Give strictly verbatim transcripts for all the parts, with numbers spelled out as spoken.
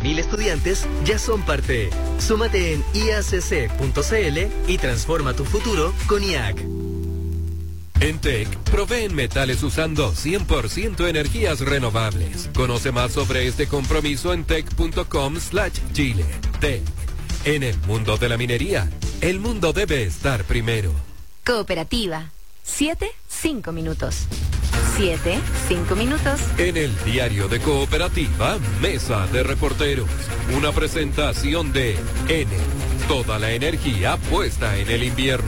mil estudiantes ya son parte. Súmate en i a c c punto c l y transforma tu futuro con I A C. En Tech, proveen metales usando cien por ciento energías renovables. Conoce más sobre este compromiso en tech punto com slash chile. Tech. En el mundo de la minería, el mundo debe estar primero. Cooperativa. Siete, cinco minutos. Siete, cinco minutos. En el diario de Cooperativa, Mesa de Reporteros. Una presentación de N. Toda la energía puesta en el invierno.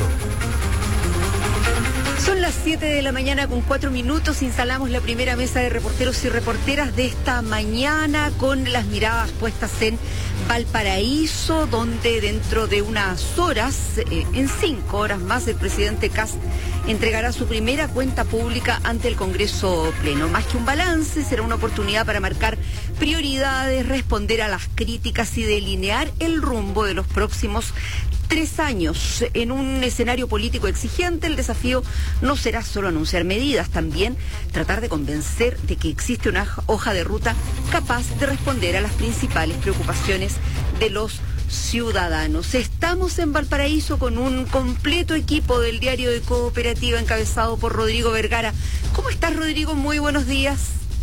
Son las siete de la mañana con cuatro minutos. Instalamos la primera mesa de reporteros y reporteras de esta mañana con las miradas puestas en Valparaíso, donde dentro de unas horas, eh, en cinco horas más, el presidente Kast entregará su primera cuenta pública ante el Congreso Pleno. Más que un balance, será una oportunidad para marcar prioridades, responder a las críticas y delinear el rumbo de los próximos tres años. En un escenario político exigente, el desafío no será solo anunciar medidas, también tratar de convencer de que existe una hoja de ruta capaz de responder a las principales preocupaciones de los ciudadanos. Estamos en Valparaíso con un completo equipo del diario de Cooperativa encabezado por Rodrigo Vergara. ¿Cómo estás, Rodrigo? Muy buenos días.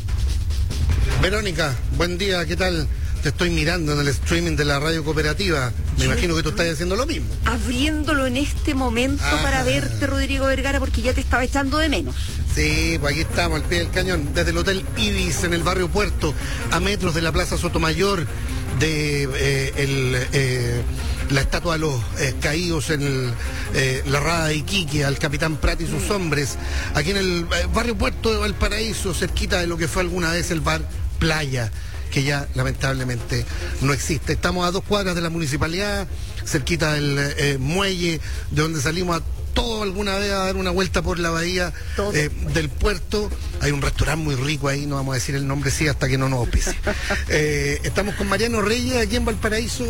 Verónica, buen día, ¿qué tal? Te estoy mirando en el streaming de la radio Cooperativa. Me sí, imagino que tú estás haciendo lo mismo. Abriéndolo en este momento ah. para verte, Rodrigo Vergara, porque ya te estaba echando de menos. Sí, pues aquí estamos, al pie del cañón, desde el Hotel Ibis, en el barrio Puerto, a metros de la Plaza Sotomayor, de eh, el, eh, la estatua de los eh, caídos en el, eh, la Rada de Iquique, al Capitán Prat y sus hombres, aquí en el eh, barrio Puerto de Valparaíso, cerquita de lo que fue alguna vez el bar Playa, que ya lamentablemente no existe. Estamos a dos cuadras de la municipalidad, cerquita del eh, muelle, de donde salimos a todo alguna vez a dar una vuelta por la bahía eh, del puerto. Hay un restaurante muy rico ahí, no vamos a decir el nombre sí hasta que no nos auspicie. eh, estamos con Mariano Reyes aquí en Valparaíso.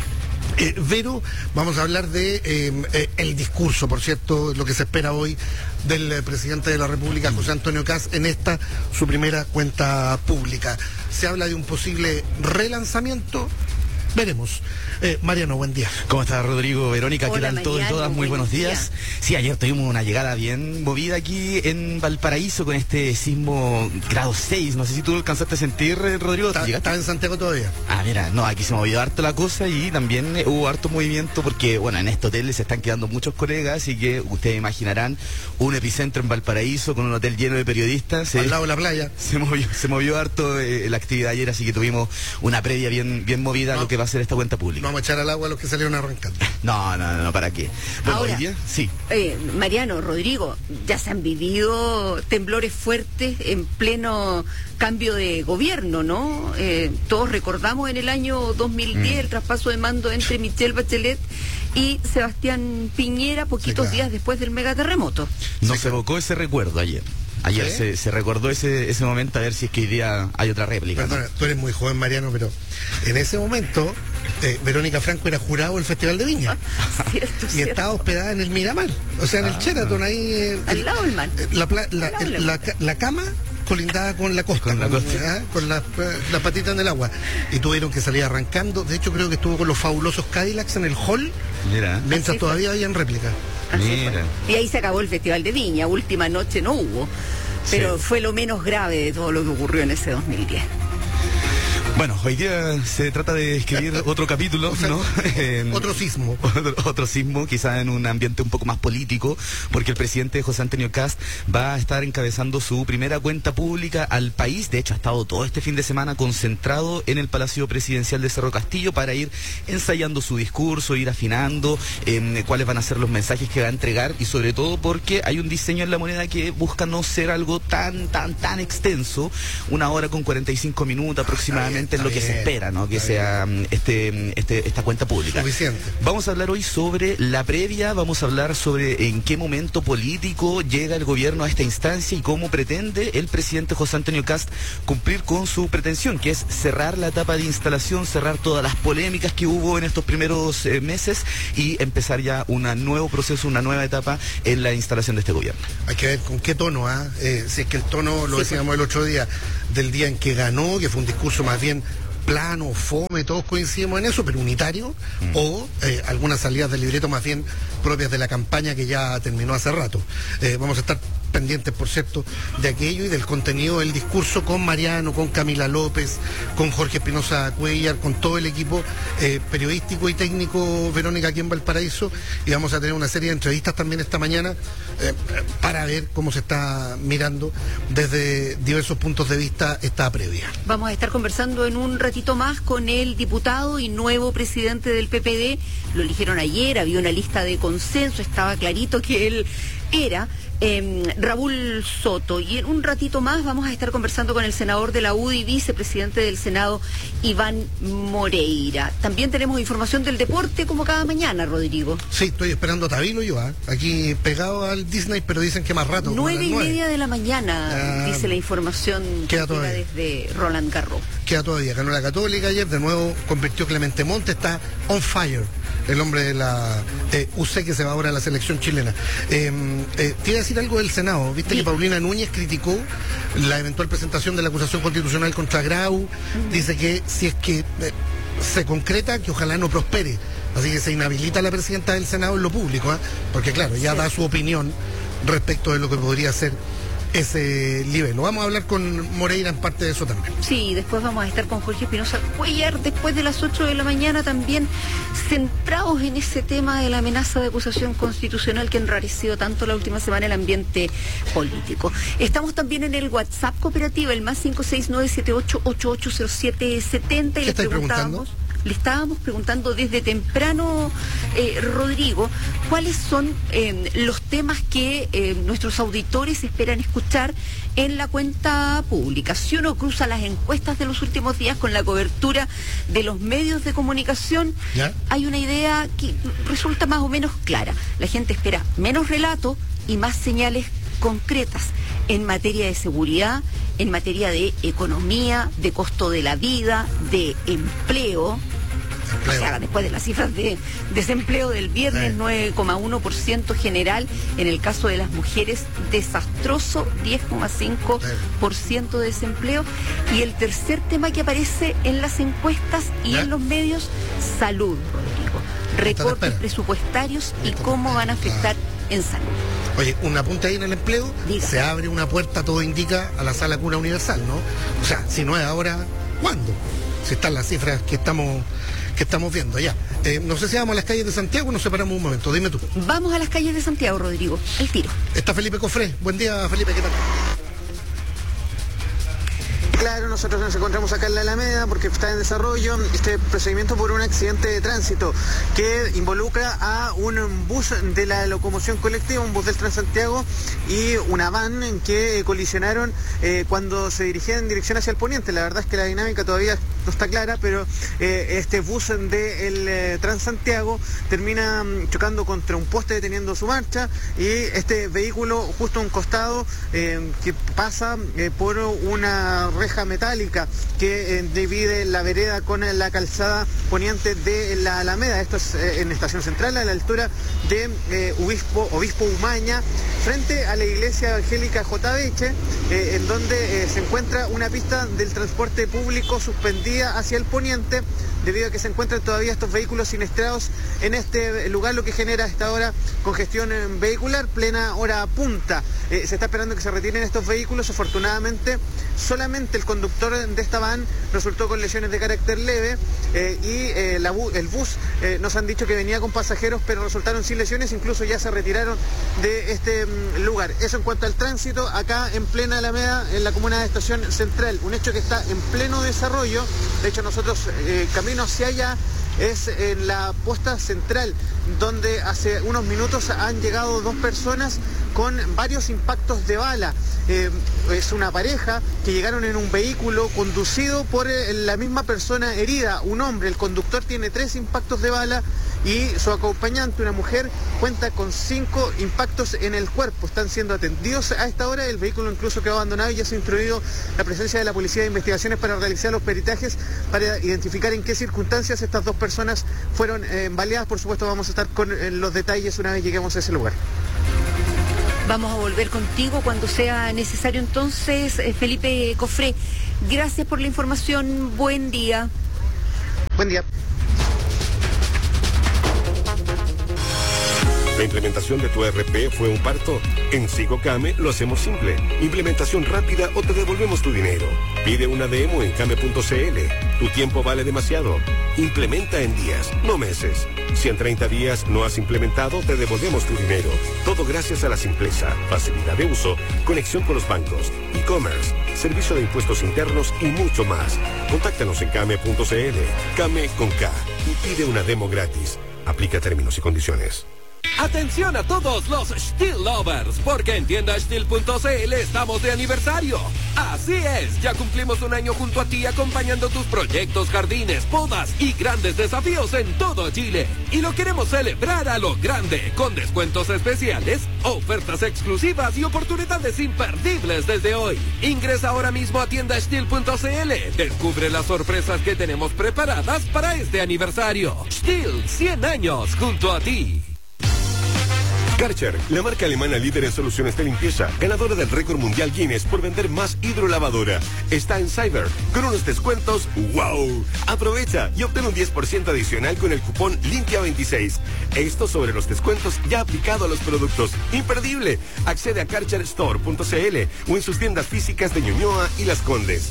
Eh, Vero, vamos a hablar de eh, eh, el discurso, por cierto, lo que se espera hoy del eh, presidente de la República, José Antonio Kast, en esta, su primera cuenta pública. Se habla de un posible relanzamiento. Veremos. Eh, Mariano, buen día. ¿Cómo está, Rodrigo? Verónica, ¿qué tal todos y todas? Muy buenos días. Día. Sí, ayer tuvimos una llegada bien movida aquí en Valparaíso con este sismo grado seis. No sé si tú lo alcanzaste a sentir, Rodrigo. Está, ¿Estás en Santiago todavía? Ah, mira, no, aquí se movió harto la cosa y también eh, hubo harto movimiento porque, bueno, en este hotel se están quedando muchos colegas y que ustedes imaginarán un epicentro en Valparaíso con un hotel lleno de periodistas. Al eh, lado de la playa. Se movió, se movió harto eh, la actividad ayer, así que tuvimos una previa bien, bien movida no. a lo que va a ser esta cuenta pública. Vamos a echar al agua a los que salieron arrancando. No, no, no, ¿para qué? Bueno, ahora, hoy día, sí. Eh, Mariano, Rodrigo, ya se han vivido temblores fuertes en pleno cambio de gobierno, ¿no? Eh, todos recordamos en el año dos mil diez mm. el traspaso de mando entre Michelle Bachelet y Sebastián Piñera, poquitos sí, claro. días después del megaterremoto. Nos sí, evocó ese recuerdo ayer. Ayer ¿Sí? se, se recordó ese, ese momento, a ver si es que hoy día hay otra réplica. Perdona, ¿no? Tú eres muy joven, Mariano, pero en ese momento eh, Verónica Franco era jurado del Festival de Viña. Cierto, y cierto. estaba hospedada en el Miramar, o sea, en el ah, Sheraton, ahí... Eh, al lado del mar. La, la, la, la, la, la cama colindada con la costa, con, la con, costa. ¿eh? con las la patitas en el agua. Y tuvieron que salir arrancando. De hecho, creo que estuvo con los fabulosos Cadillacs en el hall, Mira. mientras Así todavía fue. habían réplica. Mira. Y ahí se acabó el Festival de Viña. Última noche no hubo. Pero sí. fue lo menos grave de todo lo que ocurrió en ese dos mil diez. Bueno, hoy día se trata de escribir otro capítulo, o sea, ¿no? En, otro sismo. Otro, otro sismo, quizá en un ambiente un poco más político, porque el presidente José Antonio Kast va a estar encabezando su primera cuenta pública al país. De hecho, ha estado todo este fin de semana concentrado en el Palacio Presidencial de Cerro Castillo para ir ensayando su discurso, ir afinando eh, cuáles van a ser los mensajes que va a entregar y sobre todo porque hay un diseño en la moneda que busca no ser algo tan, tan, tan extenso, una hora con cuarenta y cinco minutos aproximadamente. Es lo que se espera, ¿no? Que sea este, este, esta cuenta pública. Suficiente. Vamos a hablar hoy sobre la previa, vamos a hablar sobre en qué momento político llega el gobierno a esta instancia y cómo pretende el presidente José Antonio Kast cumplir con su pretensión, que es cerrar la etapa de instalación, cerrar todas las polémicas que hubo en estos primeros eh, meses y empezar ya un nuevo proceso, una nueva etapa en la instalación de este gobierno. Hay que ver con qué tono, ¿ah? ¿eh? Eh, si es que el tono, lo sí, decíamos el otro día, del día en que ganó, que fue un discurso más bien plano, fome, todos coincidimos en eso, pero unitario, mm. o eh, algunas salidas del libreto más bien propias de la campaña que ya terminó hace rato. Eh, vamos a estar pendientes, por cierto, de aquello y del contenido del discurso con Mariano, con Camila López, con Jorge Espinosa Cuellar, con todo el equipo eh, periodístico y técnico, Verónica, aquí en Valparaíso, y vamos a tener una serie de entrevistas también esta mañana eh, para ver cómo se está mirando desde diversos puntos de vista esta previa. Vamos a estar conversando en un ratito más con el diputado y nuevo presidente del P P D. Lo eligieron ayer, había una lista de consenso, estaba clarito que él era eh, Raúl Soto, y en un ratito más vamos a estar conversando con el senador de la U D I, vicepresidente del Senado, Iván Moreira. También tenemos información del deporte como cada mañana, Rodrigo. Sí, estoy esperando a Tabilo yo, ¿eh? Aquí pegado al Disney, pero dicen que más rato. Nueve y media de la mañana, ah, dice la información que queda llega desde Roland Garros. Queda todavía, ganó la Católica ayer, de nuevo convirtió Clemente Monte, está on fire el hombre de la eh, U C que se va ahora a la selección chilena. Eh, eh, te iba a decir algo del Senado. Viste sí. que Paulina Núñez criticó la eventual presentación de la acusación constitucional contra Grau. Uh-huh. Dice que si es que eh, se concreta, que ojalá no prospere. Así que se inhabilita a la presidenta del Senado en lo público, ¿eh? Porque claro, ya sí. da su opinión respecto de lo que podría ser ese nivel. Lo vamos a hablar con Moreira en parte de eso también. Sí, después vamos a estar con Jorge Espinosa Cuellar después de las ocho de la mañana, también centrados en ese tema de la amenaza de acusación constitucional que ha enrarecido tanto la última semana el ambiente político. Estamos también en el WhatsApp Cooperativa, el más cinco seis nueve siete ocho ocho ocho cero siete siete cero, y les preguntábamos, le estábamos preguntando desde temprano, eh, Rodrigo, cuáles son eh, los temas que eh, nuestros auditores esperan escuchar en la cuenta pública. Si uno cruza las encuestas de los últimos días con la cobertura de los medios de comunicación, ¿ya? Hay una idea que resulta más o menos clara. La gente espera menos relato y más señales concretas en materia de seguridad, en materia de economía, de costo de la vida, de empleo. Empleo. O sea, después de las cifras de desempleo del viernes, sí. nueve coma uno por ciento general, en el caso de las mujeres, desastroso, diez coma cinco por ciento de desempleo. Y el tercer tema que aparece en las encuestas y ¿Ya? en los medios, salud, Rodrigo. Recortes presupuestarios y cómo van a afectar en salud. Oye, un apunte ahí en el empleo, Diga. se abre una puerta, todo indica, a la sala cuna universal, ¿no? O sea, si no es ahora, ¿cuándo? Si están las cifras que estamos que estamos viendo, ya. Eh, no sé si vamos a las calles de Santiago o nos separamos un momento, dime tú. Vamos a las calles de Santiago, Rodrigo, el tiro. Está Felipe Cofré, buen día, Felipe, ¿qué tal? Claro, nosotros nos encontramos acá en la Alameda porque está en desarrollo este procedimiento por un accidente de tránsito que involucra a un bus de la locomoción colectiva, un bus del Transantiago y una van que colisionaron eh, cuando se dirigían en dirección hacia el poniente. La verdad es que la dinámica todavía no está clara, pero eh, este bus del eh, Transantiago termina chocando contra un poste deteniendo su marcha y este vehículo justo a un costado eh, que pasa eh, por una reja metálica que eh, divide la vereda con eh, la calzada poniente de la Alameda. Esto es eh, en Estación Central, a la altura de eh, Obispo, Obispo Umaña, frente a la iglesia evangélica J. Beche, eh, en donde eh, se encuentra una pista del transporte público suspendida hacia el poniente, debido a que se encuentran todavía estos vehículos siniestrados en este lugar, lo que genera a esta hora congestión vehicular, plena hora punta. Eh, se está esperando que se retiren estos vehículos. Afortunadamente, solamente el conductor de esta van resultó con lesiones de carácter leve eh, y eh, la bu el bus eh, nos han dicho que venía con pasajeros, pero resultaron sin lesiones, incluso ya se retiraron de este mm, lugar. Eso en cuanto al tránsito, acá en plena Alameda, en la comuna de Estación Central, un hecho que está en pleno desarrollo. De hecho, nosotros eh, camino hacia allá es en la posta central, donde hace unos minutos han llegado dos personas con varios impactos de bala. Eh, es una pareja que llegaron en un vehículo conducido por eh, la misma persona herida, un hombre. El conductor tiene tres impactos de bala y su acompañante, una mujer, cuenta con cinco impactos en el cuerpo. Están siendo atendidos a esta hora. El vehículo incluso quedó abandonado y ya se ha instruido la presencia de la Policía de Investigaciones para realizar los peritajes, para identificar en qué circunstancias estas dos personas fueron eh, baleadas. Por supuesto, vamos a estar con eh, los detalles una vez lleguemos a ese lugar. Vamos a volver contigo cuando sea necesario entonces, eh, Felipe Cofré. Gracias por la información. Buen día. Buen día. ¿La implementación de tu E R P fue un parto? En SigoCame lo hacemos simple. Implementación rápida o te devolvemos tu dinero. Pide una demo en came punto c l. Tu tiempo vale demasiado. Implementa en días, no meses. Si en treinta días no has implementado, te devolvemos tu dinero. Todo gracias a la simpleza, facilidad de uso, conexión con los bancos, e-commerce, servicio de impuestos internos y mucho más. Contáctanos en came punto c l. Came con K. Y pide una demo gratis. Aplica términos y condiciones. Atención a todos los Steel Lovers, porque en tienda steel punto c l estamos de aniversario. Así es, ya cumplimos un año junto a ti acompañando tus proyectos, jardines, podas y grandes desafíos en todo Chile. Y lo queremos celebrar a lo grande, con descuentos especiales, ofertas exclusivas y oportunidades imperdibles desde hoy. Ingresa ahora mismo a tienda steel punto c l. Descubre las sorpresas que tenemos preparadas para este aniversario. Steel, cien años junto a ti. Karcher, la marca alemana líder en soluciones de limpieza, ganadora del récord mundial Guinness por vender más hidrolavadora, está en Cyber con unos descuentos ¡wow! Aprovecha y obtén un diez por ciento adicional con el cupón Limpia veintiséis. Esto sobre los descuentos ya aplicado a los productos. ¡Imperdible! Accede a karcher store punto c l o en sus tiendas físicas de Ñuñoa y Las Condes.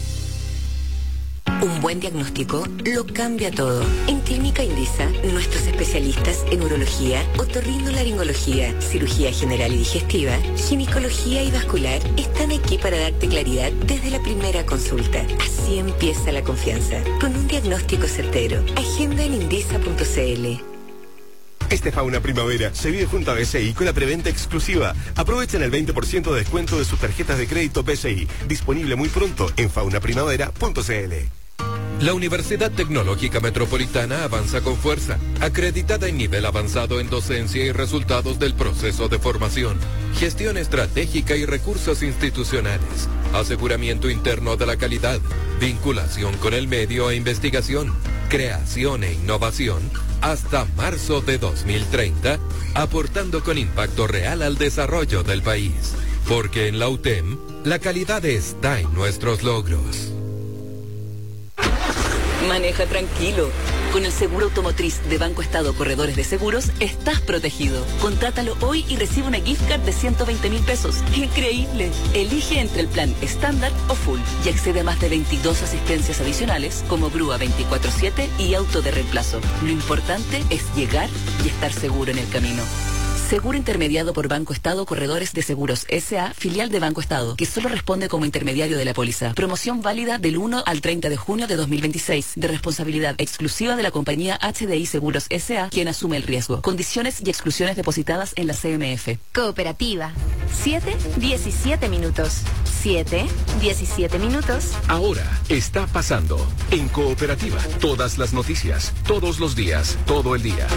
Un buen diagnóstico lo cambia todo. En Clínica Indisa, nuestros especialistas en urología, otorrinolaringología, cirugía general y digestiva, ginecología y vascular están aquí para darte claridad desde la primera consulta. Así empieza la confianza, con un diagnóstico certero. Agenda en indisa punto c l. Este Fauna Primavera se vive junto a B C I con la preventa exclusiva. Aprovechen el veinte por ciento de descuento de sus tarjetas de crédito B C I. Disponible muy pronto en fauna primavera punto c l. La Universidad Tecnológica Metropolitana avanza con fuerza, acreditada en nivel avanzado en docencia y resultados del proceso de formación, gestión estratégica y recursos institucionales, aseguramiento interno de la calidad, vinculación con el medio e investigación, creación e innovación, hasta marzo de dos mil treinta, aportando con impacto real al desarrollo del país. Porque en la U T E M, la calidad está en nuestros logros. Maneja tranquilo. Con el seguro automotriz de Banco Estado Corredores de Seguros, estás protegido. Contrátalo hoy y recibe una gift card de ciento veinte mil pesos. ¡Increíble! Elige entre el plan estándar o full y accede a más de veintidós asistencias adicionales como grúa veinticuatro siete y auto de reemplazo. Lo importante es llegar y estar seguro en el camino. Seguro intermediado por Banco Estado Corredores de Seguros S A, filial de Banco Estado, que solo responde como intermediario de la póliza. Promoción válida del uno al treinta de junio de dos mil veintiséis, de responsabilidad exclusiva de la compañía H D I Seguros S A, quien asume el riesgo. Condiciones y exclusiones depositadas en la C M F. Cooperativa. siete, diecisiete minutos. siete, diecisiete minutos. Ahora está pasando en Cooperativa. Todas las noticias, todos los días, todo el día.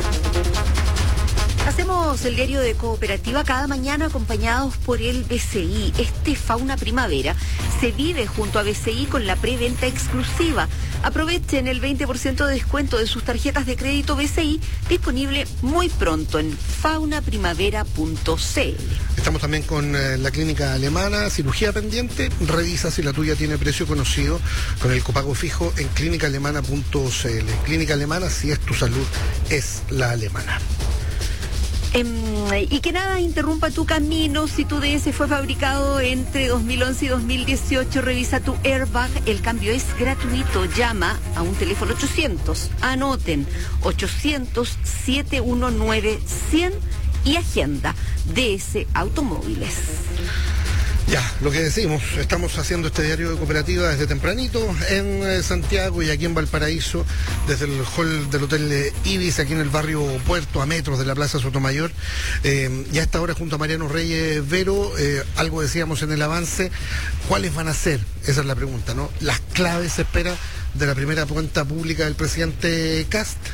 Hacemos el diario de Cooperativa cada mañana acompañados por el B C I. Este Fauna Primavera se vive junto a B C I con la preventa exclusiva. Aprovechen el veinte por ciento de descuento de sus tarjetas de crédito B C I, disponible muy pronto en fauna primavera punto c l. Estamos también con eh, la clínica alemana, cirugía pendiente. Revisa si la tuya tiene precio conocido con el copago fijo en clínica alemana punto c l. Clínica Alemana, si es tu salud, es la alemana. Eh, y que nada interrumpa tu camino. Si tu D S fue fabricado entre dos mil once y dos mil dieciocho, revisa tu airbag. El cambio es gratuito. Llama a un teléfono ochocientos. Anoten ochocientos, setecientos diecinueve, cien y agenda D S Automóviles. Ya, lo que decimos, estamos haciendo este diario de Cooperativa desde tempranito en eh, Santiago y aquí en Valparaíso, desde el hall del Hotel eh, Ibis, aquí en el barrio Puerto, a metros de la Plaza Sotomayor. Eh, y a esta hora junto a Mariano Reyes Vero, eh, algo decíamos en el avance, ¿cuáles van a ser? Esa es la pregunta, ¿no? Las claves, se espera, de la primera cuenta pública del presidente Kast.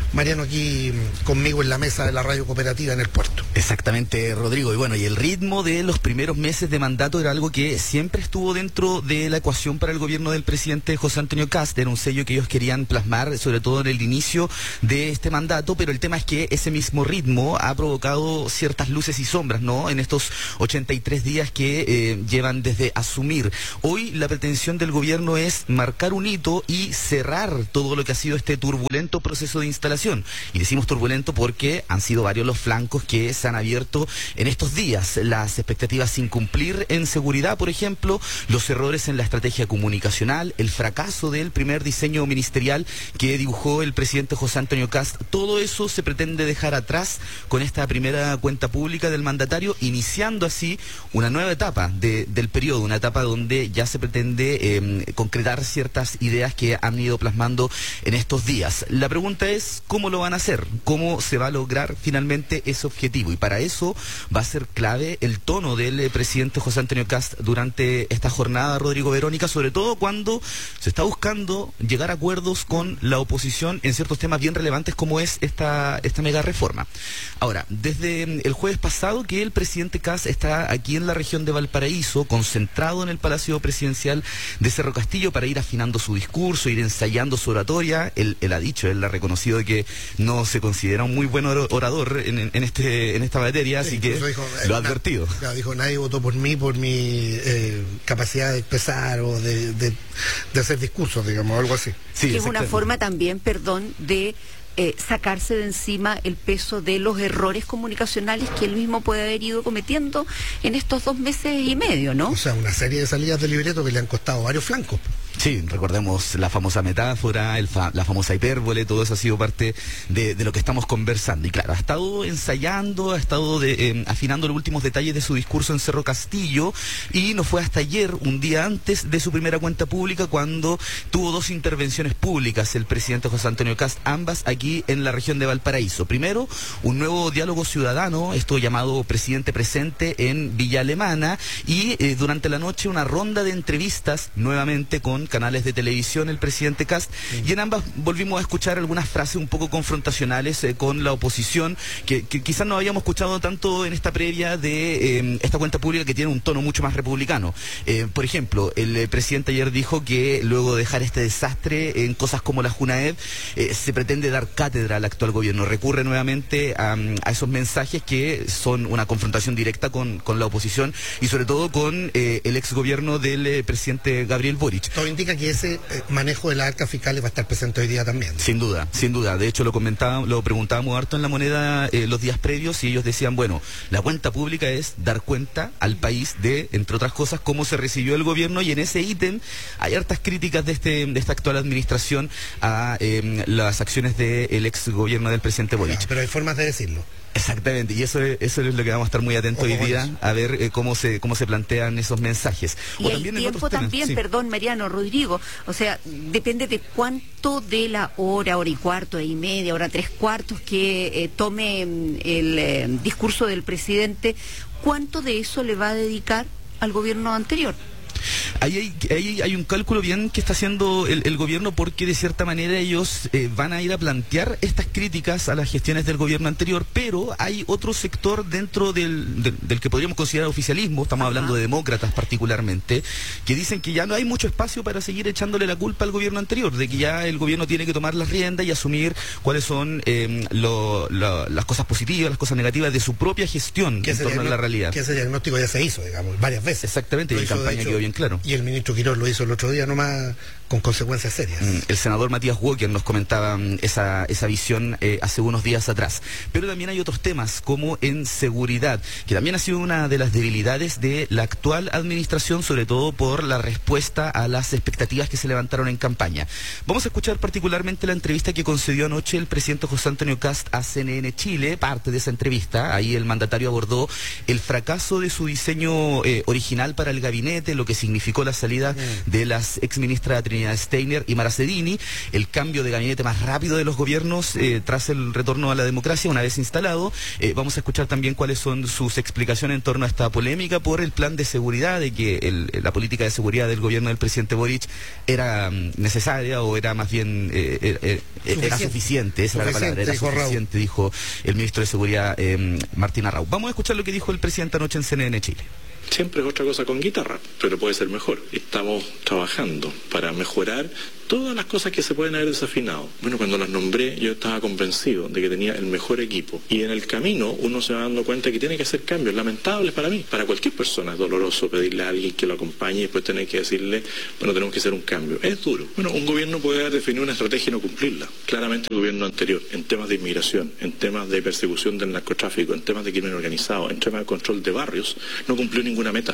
Mariano aquí conmigo en la mesa de la radio cooperativa en el puerto. Exactamente, Rodrigo. Y bueno, y el ritmo de los primeros meses de mandato era algo que siempre estuvo dentro de la ecuación para el gobierno del presidente José Antonio Kast. Era un sello que ellos querían plasmar, sobre todo en el inicio de este mandato, pero el tema es que ese mismo ritmo ha provocado ciertas luces y sombras, ¿no? En estos ochenta y tres días que eh, llevan desde asumir. Hoy la pretensión del gobierno es marcar un hito y cerrar todo lo que ha sido este turbulento proceso de instalación. Y decimos turbulento porque han sido varios los flancos que se han abierto en estos días. Las expectativas sin cumplir en seguridad, por ejemplo, los errores en la estrategia comunicacional, el fracaso del primer diseño ministerial que dibujó el presidente José Antonio Kast. Todo eso se pretende dejar atrás con esta primera cuenta pública del mandatario, iniciando así una nueva etapa de, del periodo, una etapa donde ya se pretende eh, concretar ciertas ideas que han ido plasmando en estos días. La pregunta es, ¿cómo lo van a hacer? ¿Cómo se va a lograr finalmente ese objetivo? Y para eso va a ser clave el tono del eh, presidente José Antonio Kast durante esta jornada, Rodrigo, Verónica, sobre todo cuando se está buscando llegar a acuerdos con la oposición en ciertos temas bien relevantes como es esta, esta mega reforma. Ahora, desde el jueves pasado que el presidente Kast está aquí en la región de Valparaíso, concentrado en el Palacio Presidencial de Cerro Castillo para ir afinando su discurso, ir ensayando su oratoria. Él, él ha dicho, él ha reconocido que no se considera un muy buen orador en, en, este, en esta materia, así que dijo, lo ha advertido. Claro, dijo, nadie votó por mí por mi eh, capacidad de expresar o de, de, de hacer discursos, digamos, algo así. Sí, que es una forma también, perdón, de eh, sacarse de encima el peso de los errores comunicacionales que él mismo puede haber ido cometiendo en estos dos meses y medio, ¿no? O sea, una serie de salidas de libreto que le han costado varios flancos. Sí, recordemos la famosa metáfora, el fa la famosa hipérbole, todo eso ha sido parte de, de lo que estamos conversando. Y claro, ha estado ensayando, ha estado de, eh, afinando los últimos detalles de su discurso en Cerro Castillo, y no fue hasta ayer, un día antes de su primera cuenta pública, cuando tuvo dos intervenciones públicas el presidente José Antonio Kast, ambas aquí en la región de Valparaíso. Primero, un nuevo diálogo ciudadano, esto llamado Presidente Presente en Villa Alemana, y eh, durante la noche una ronda de entrevistas nuevamente con canales de televisión el presidente Kast, sí. Y en ambas volvimos a escuchar algunas frases un poco confrontacionales eh, con la oposición, que, que quizás no habíamos escuchado tanto en esta previa de eh, esta cuenta pública, que tiene un tono mucho más republicano. Eh, por ejemplo, el eh, presidente ayer dijo que luego de dejar este desastre en cosas como la Junaed, eh, se pretende dar cátedra al actual gobierno. Recurre nuevamente a, a esos mensajes que son una confrontación directa con, con la oposición y sobre todo con eh, el ex gobierno del eh, presidente Gabriel Boric. Todo indica que ese eh, manejo de las arcas fiscales va a estar presente hoy día también. Sin duda, sin duda. De hecho, lo comentábamos, lo preguntábamos harto en La Moneda eh, los días previos, y ellos decían, bueno, la cuenta pública es dar cuenta al país de, entre otras cosas, cómo se recibió el gobierno, y en ese ítem hay hartas críticas de este de esta actual administración a eh, las acciones del ex gobierno del presidente Boric. Claro, pero hay formas de decirlo. Exactamente, y eso es, eso es lo que vamos a estar muy atentos hoy día, a ver eh, cómo se cómo se plantean esos mensajes. Y o el también tiempo también, sí. Perdón, Mariano, Rodrigo, o sea, depende de cuánto de la hora, hora y cuarto, y media, hora tres cuartos que eh, tome el eh, discurso del presidente, cuánto de eso le va a dedicar al gobierno anterior. Ahí hay, ahí hay un cálculo bien que está haciendo el, el gobierno, porque de cierta manera ellos eh, van a ir a plantear estas críticas a las gestiones del gobierno anterior, pero hay otro sector dentro del, del, del que podríamos considerar oficialismo, estamos Ajá. hablando de demócratas particularmente, que dicen que ya no hay mucho espacio para seguir echándole la culpa al gobierno anterior, de que ya el gobierno tiene que tomar las riendas y asumir cuáles son eh, lo, lo, las cosas positivas, las cosas negativas de su propia gestión en torno a la realidad. Que ese diagnóstico ya se hizo, digamos, varias veces. Exactamente, y en campaña quedó bien claro. Y el ministro Quirós lo hizo el otro día nomás, con consecuencias serias. El senador Matías Walker nos comentaba esa, esa visión eh, hace unos días atrás. Pero también hay otros temas, como en seguridad, que también ha sido una de las debilidades de la actual administración, sobre todo por la respuesta a las expectativas que se levantaron en campaña. Vamos a escuchar particularmente la entrevista que concedió anoche el presidente José Antonio Kast a C N N Chile, parte de esa entrevista. Ahí el mandatario abordó el fracaso de su diseño eh, original para el gabinete, lo que significó la salida mm. de las exministras Trinidad Steiner y Mara Cedini, el cambio de gabinete más rápido de los gobiernos eh, tras el retorno a la democracia una vez instalado. Eh, vamos a escuchar también cuáles son sus explicaciones en torno a esta polémica por el plan de seguridad, de que el, la política de seguridad del gobierno del presidente Boric era um, necesaria o era más bien eh, eh, eh, era suficiente, esa era la palabra, era dijo suficiente, Raúl. Dijo el ministro de Seguridad eh, Martín Arrau. Vamos a escuchar lo que dijo el presidente anoche en C N N Chile. Siempre es otra cosa con guitarra, pero puede ser mejor. Estamos trabajando para mejorar todas las cosas que se pueden haber desafinado. Bueno, cuando las nombré yo estaba convencido de que tenía el mejor equipo. Y en el camino uno se va dando cuenta que tiene que hacer cambios lamentables para mí. Para cualquier persona es doloroso pedirle a alguien que lo acompañe y después tener que decirle, bueno, tenemos que hacer un cambio. Es duro. Bueno, un gobierno puede haber definido una estrategia y no cumplirla. Claramente el gobierno anterior, en temas de inmigración, en temas de persecución del narcotráfico, en temas de crimen organizado, en temas de control de barrios, no cumplió ninguna meta.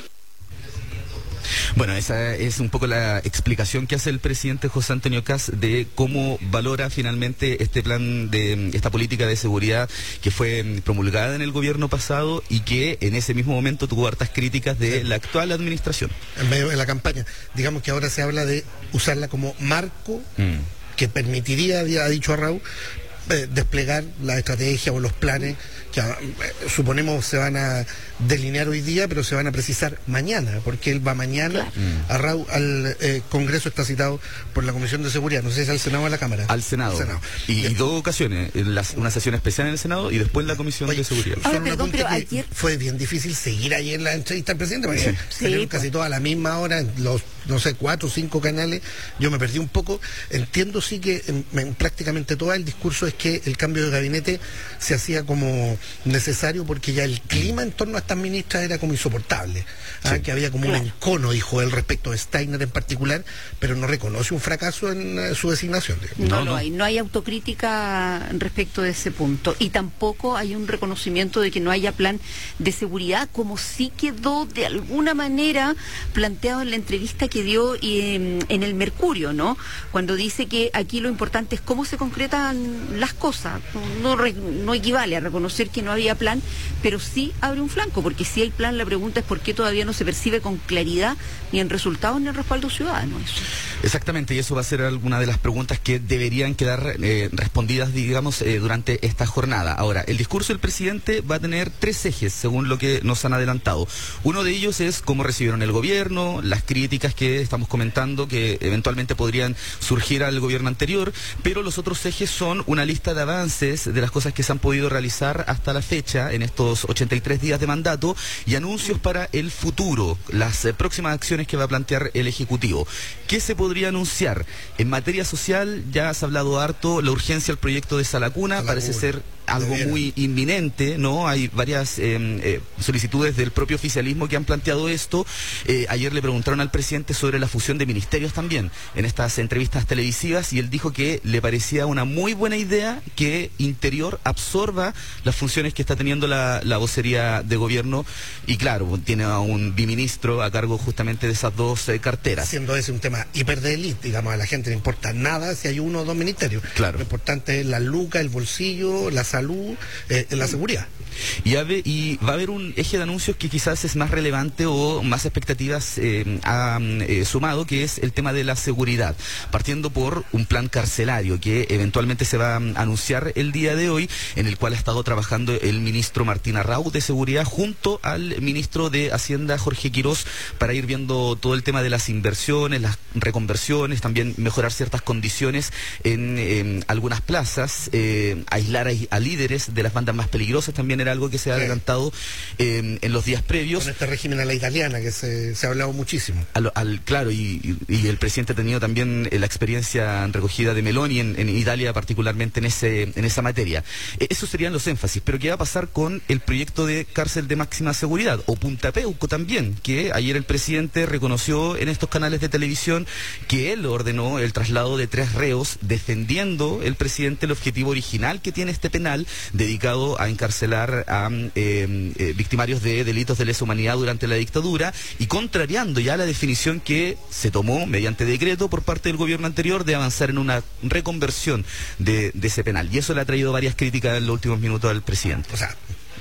Bueno, esa es un poco la explicación que hace el presidente José Antonio Kast de cómo valora finalmente este plan de esta política de seguridad que fue promulgada en el gobierno pasado y que en ese mismo momento tuvo hartas críticas de sí. la actual administración. En medio de la campaña, digamos que ahora se habla de usarla como marco mm. que permitiría, ha dicho Arrau, eh, desplegar la estrategia o los planes que eh, suponemos se van a delinear hoy día, pero se van a precisar mañana, porque él va mañana claro. Arrau al eh, Congreso, está citado por la Comisión de Seguridad, no sé si es al Senado o a la Cámara. Al Senado. Al Senado. Y, y dos ocasiones, las, una sesión especial en el Senado y después la Comisión Oye, de Seguridad. Ahora, perdón, pero ayer... Fue bien difícil seguir ayer la entrevista al presidente, porque sí. salieron sí, casi pues. todas a la misma hora, en los, no sé, cuatro o cinco canales, yo me perdí un poco. Entiendo sí que en, en prácticamente todo el discurso es que el cambio de gabinete se hacía como necesario porque ya el clima en torno a estas ministras era como insoportable, ¿ah? sí. que había como claro. un encono, dijo él, respecto de Steiner en particular, pero no reconoce un fracaso en uh, su designación. No, no, no hay, no hay autocrítica respecto de ese punto y tampoco hay un reconocimiento de que no haya plan de seguridad, como sí quedó de alguna manera planteado en la entrevista que dio eh, en el Mercurio, ¿no? Cuando dice que aquí lo importante es cómo se concretan las cosas, no, no, no equivale a reconocer que no había plan, pero sí abre un flanco, porque si hay plan, la pregunta es por qué todavía no se percibe con claridad ni en resultados ni en respaldo ciudadano. Eso. Exactamente, y eso va a ser alguna de las preguntas que deberían quedar eh, respondidas, digamos, eh, durante esta jornada. Ahora, el discurso del presidente va a tener tres ejes, según lo que nos han adelantado. Uno de ellos es cómo recibieron el gobierno, las críticas que estamos comentando, que eventualmente podrían surgir al gobierno anterior, pero los otros ejes son una lista de avances de las cosas que se han podido realizar hasta la fecha, en estos ochenta y tres días de mandato, y anuncios para el futuro, las eh, próximas acciones que va a plantear el Ejecutivo. ¿Qué se podría anunciar? En materia social ya has hablado harto, la urgencia al proyecto de Salacuna, Salacuna. parece ser algo muy inminente, ¿no? Hay varias eh, eh, solicitudes del propio oficialismo que han planteado esto. Eh, ayer le preguntaron al presidente sobre la fusión de ministerios también, en estas entrevistas televisivas, y él dijo que le parecía una muy buena idea que Interior absorba las funciones que está teniendo la, la vocería de gobierno, y claro, tiene a un biministro a cargo justamente de esas dos eh, carteras. Siendo ese un tema hiper de élite, digamos, a la gente le importa nada si hay uno o dos ministerios. Claro. Lo importante es la luca, el bolsillo, la salud, eh, la seguridad. Y, ave, y va a haber un eje de anuncios que quizás es más relevante o más expectativas eh, ha eh, sumado, que es el tema de la seguridad, partiendo por un plan carcelario que eventualmente se va a anunciar el día de hoy, en el cual ha estado trabajando el ministro Martín Arrau de Seguridad junto al ministro de Hacienda Jorge Quirós, para ir viendo todo el tema de las inversiones, las reconversiones, también mejorar ciertas condiciones en, en algunas plazas, eh, aislar a, a líderes de las bandas más peligrosas también era algo que se ha adelantado eh, en los días previos. Con este régimen a la italiana que se, se ha hablado muchísimo. Al, al, claro, y, y, y el presidente ha tenido también eh, la experiencia recogida de Meloni en, en Italia, particularmente en ese en esa materia. Eh, esos serían los énfasis, pero ¿qué va a pasar con el proyecto de cárcel de máxima seguridad? O Punta Peuco también, que ayer el presidente reconoció en estos canales de televisión que él ordenó el traslado de tres reos, defendiendo el presidente el objetivo original que tiene este penal, dedicado a encarcelar a eh, eh, victimarios de delitos de lesa humanidad durante la dictadura, y contrariando ya la definición que se tomó mediante decreto por parte del gobierno anterior de avanzar en una reconversión de, de ese penal. Y eso le ha traído varias críticas en los últimos minutos al presidente. O sea,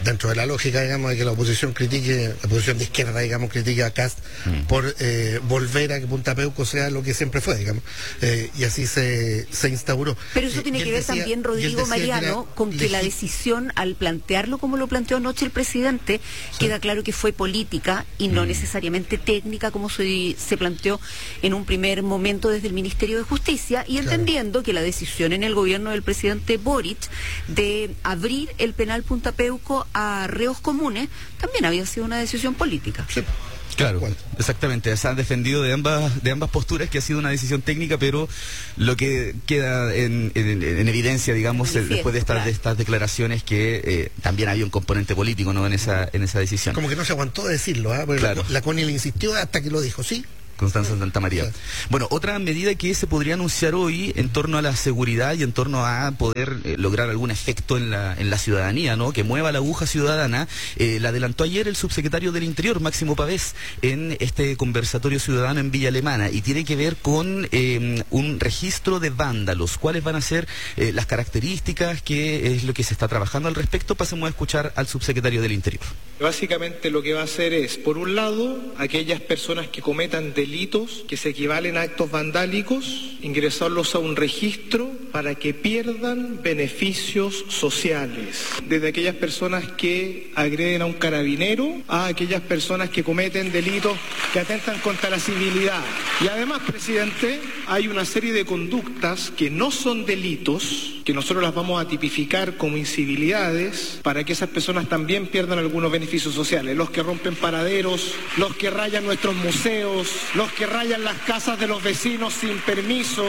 dentro de la lógica, digamos, de que la oposición critique, la oposición de izquierda, digamos, critique a Kast mm. por eh, volver a que Punta Peuco sea lo que siempre fue, digamos, eh, y así se, se instauró. Pero eso tiene eh, que ver decía, también, Rodrigo Mariano, que con que la decisión, al plantearlo como lo planteó anoche el presidente, sí. queda claro que fue política y no mm. necesariamente técnica, como se, se planteó en un primer momento desde el Ministerio de Justicia, y entendiendo claro. que la decisión en el gobierno del presidente Boric de abrir el penal Punta Peuco a reos comunes también había sido una decisión política. Sí. Claro, exactamente. Se han defendido de ambas de ambas posturas que ha sido una decisión técnica, pero lo que queda en, en, en evidencia, digamos, Manifiesta, después de estas, claro. de estas declaraciones, que eh, también había un componente político, ¿no?, en esa en esa decisión. Como que no se aguantó de decirlo, ¿eh? Claro. La, la Connie le insistió hasta que lo dijo, ¿sí? Constanza Santa María. Bueno, otra medida que se podría anunciar hoy en torno a la seguridad y en torno a poder eh, lograr algún efecto en la en la ciudadanía, ¿no?, que mueva la aguja ciudadana, eh, la adelantó ayer el subsecretario del Interior, Máximo Pavés, en este conversatorio ciudadano en Villa Alemana, y tiene que ver con eh, un registro de vándalos. ¿Cuáles van a ser eh, las características? ¿Qué es lo que se está trabajando al respecto? Pasemos a escuchar al subsecretario del Interior. Básicamente lo que va a hacer es, por un lado, aquellas personas que cometan delitos que se equivalen a actos vandálicos, ingresarlos a un registro para que pierdan beneficios sociales. Desde aquellas personas que agreden a un carabinero a aquellas personas que cometen delitos que atentan contra la civilidad. Y además, presidente, hay una serie de conductas que no son delitos, que nosotros las vamos a tipificar como incivilidades, para que esas personas también pierdan algunos beneficios sociales. Los que rompen paraderos, los que rayan nuestros museos, los que rayan las casas de los vecinos sin permiso.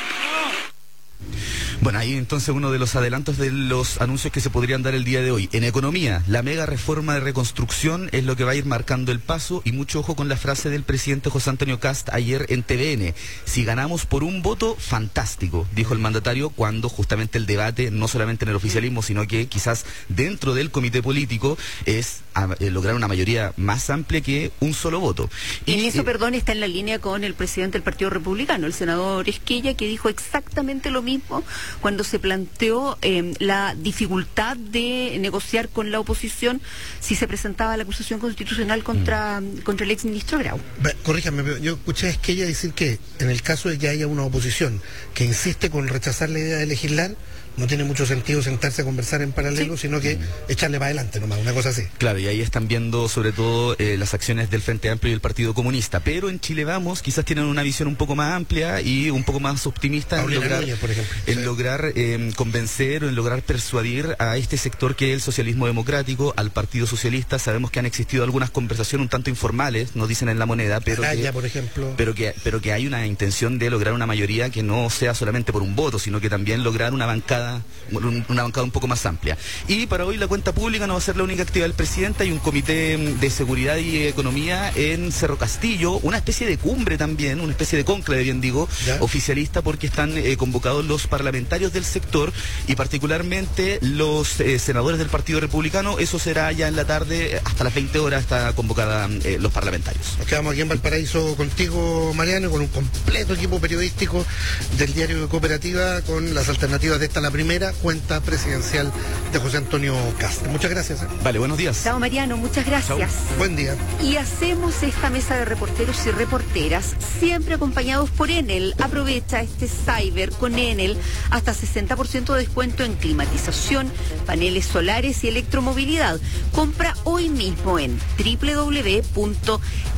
Bueno, ahí entonces uno de los adelantos de los anuncios que se podrían dar el día de hoy. En economía, la mega reforma de reconstrucción es lo que va a ir marcando el paso, y mucho ojo con la frase del presidente José Antonio Kast ayer en T V N. Si ganamos por un voto, fantástico, dijo el mandatario, cuando justamente el debate, no solamente en el oficialismo, sino que quizás dentro del comité político, es a, eh, lograr una mayoría más amplia que un solo voto. Y, y eso, eh, perdón, está en la línea con el presidente del Partido Republicano, el senador Esquella, que dijo exactamente lo mismo cuando se planteó eh, la dificultad de negociar con la oposición si se presentaba la acusación constitucional contra, mm. contra el exministro Grau. Corríjame, yo escuché a Esquella decir que en el caso de que haya una oposición que insiste con rechazar la idea de legislar, no tiene mucho sentido sentarse a conversar en paralelo, sí. sino que echarle para adelante nomás, una cosa así. Claro, y ahí están viendo sobre todo eh, las acciones del Frente Amplio y el Partido Comunista, pero en Chile Vamos quizás tienen una visión un poco más amplia y un poco más optimista en Paulina lograr, Núñez, por ejemplo. en sí. lograr eh, convencer o en lograr persuadir a este sector que es el socialismo democrático, al Partido Socialista. Sabemos que han existido algunas conversaciones un tanto informales, no dicen en La Moneda, pero Araya, que, por ejemplo. pero que pero que hay una intención de lograr una mayoría que no sea solamente por un voto, sino que también lograr una bancada un, una bancada un poco más amplia. Y para hoy la cuenta pública no va a ser la única actividad del presidente. Hay un comité de seguridad y economía en Cerro Castillo, una especie de cumbre también, una especie de cónclave, bien digo, ¿ya?, oficialista, porque están eh, convocados los parlamentarios del sector y particularmente los eh, senadores del Partido Republicano. Eso será ya en la tarde, hasta las veinte horas está convocada eh, los parlamentarios. Nos quedamos aquí en Valparaíso contigo, Mariano, con un completo equipo periodístico del diario de Cooperativa, con las alternativas de esta, la primera cuenta presidencial de José Antonio Kast. Muchas gracias. ¿eh? Vale, buenos días. Chao, Mariano, muchas gracias. Chau. Buen día. Y hacemos esta mesa de reporteros y reporteras siempre acompañados por Enel. Aprovecha este cyber con Enel, hasta sesenta por ciento de descuento en climatización, paneles solares y electromovilidad. Compra hoy mismo en doble u doble u doble u punto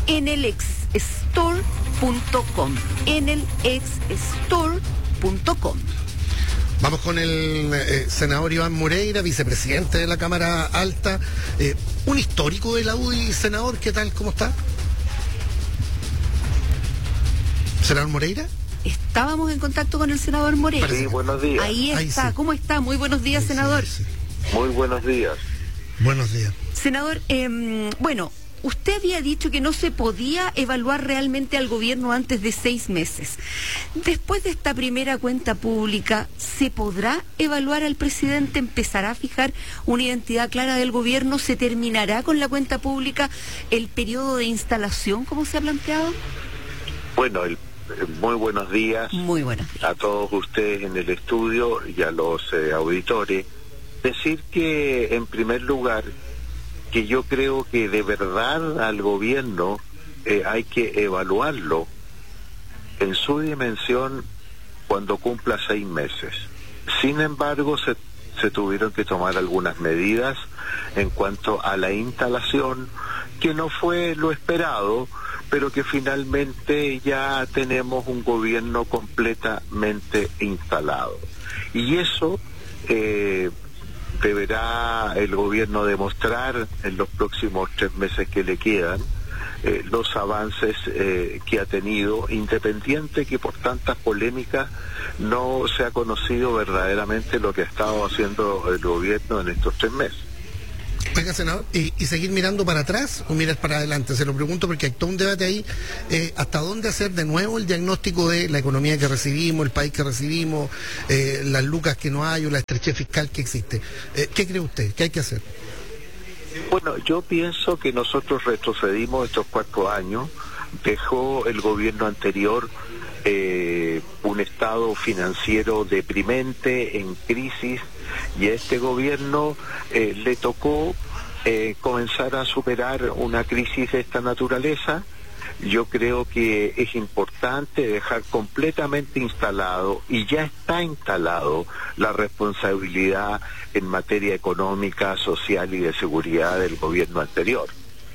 enelexstore punto com. enelexstore punto com. Vamos con el eh, senador Iván Moreira, vicepresidente de la Cámara Alta, eh, un histórico de la U D I. Senador, ¿qué tal? ¿Cómo está? ¿Senador Moreira? Estábamos en contacto con el senador Moreira. Sí, buenos días. Ahí está. Ahí sí. ¿Cómo está? Muy buenos días, sí, senador. Sí, sí. Muy buenos días. Buenos días. Senador, eh, bueno, usted había dicho que no se podía evaluar realmente al gobierno antes de seis meses. Después de esta primera cuenta pública, ¿se podrá evaluar al presidente? ¿Empezará a fijar una identidad clara del gobierno? ¿Se terminará con la cuenta pública el periodo de instalación, como se ha planteado? Bueno, el, muy buenos días. Muy buenos días a todos ustedes en el estudio y a los eh, auditores. Decir que, en primer lugar, que yo creo que de verdad al gobierno eh, hay que evaluarlo en su dimensión cuando cumpla seis meses. Sin embargo, se, se tuvieron que tomar algunas medidas en cuanto a la instalación, que no fue lo esperado, pero que finalmente ya tenemos un gobierno completamente instalado. Y eso eh, deberá el gobierno demostrar en los próximos tres meses que le quedan, eh, los avances eh, que ha tenido, independiente que por tantas polémicas no se ha conocido verdaderamente lo que ha estado haciendo el gobierno en estos tres meses. Oiga, senador, ¿y, y seguir mirando para atrás o mirar para adelante? Se lo pregunto porque hay todo un debate ahí, eh, hasta dónde hacer de nuevo el diagnóstico de la economía que recibimos, el país que recibimos, eh, las lucas que no hay o la estrechez fiscal que existe. Eh, ¿Qué cree usted? ¿Qué hay que hacer? Bueno, yo pienso que nosotros retrocedimos estos cuatro años, dejó el gobierno anterior eh, un estado financiero deprimente, en crisis, y a este gobierno eh, le tocó eh, comenzar a superar una crisis de esta naturaleza. Yo creo que es importante dejar completamente instalado, y ya está instalado, la responsabilidad en materia económica, social y de seguridad del gobierno anterior.